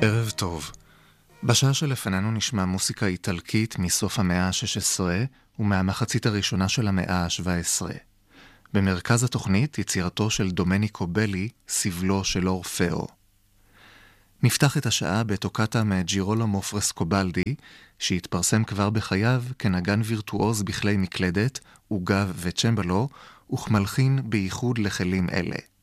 ערב טוב. בשעה שלפנינו נשמע מוסיקה איטלקית מסוף המאה ה-16 ומהמחצית הראשונה של המאה ה-17. במרכז התוכנית יצירתו של דומניקו בלי, סבלו של אורפאו. נפתח את השעה בטוקטה מג'ירולומו פרסקובלדי, שהתפרסם כבר בחייו כנגן וירטואוז בכלי מקלדת, עוגב וצ'מבלו, וכמלחין בייחוד לכלים אלה.